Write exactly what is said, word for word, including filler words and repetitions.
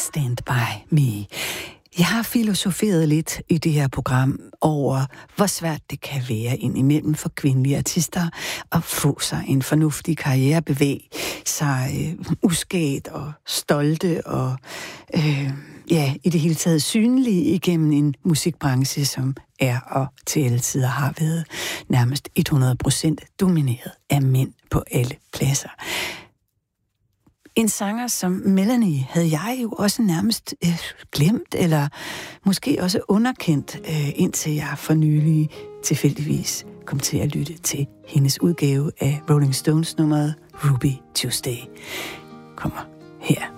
Stand By Me. Jeg har filosoferet lidt i det her program over, hvor svært det kan være indimellem for kvindelige artister at få sig en fornuftig karriere, bevæge sig øh, uskædt og stolte og øh, ja, i det hele taget synlige igennem en musikbranche, som er og til alle tider har været nærmest hundrede procent domineret af mænd på alle pladser. En sanger som Melanie havde jeg jo også nærmest øh, glemt, eller måske også underkendt, øh, indtil jeg for nylig tilfældigvis kom til at lytte til hendes udgave af Rolling Stones nummeret Ruby Tuesday. Kommer her.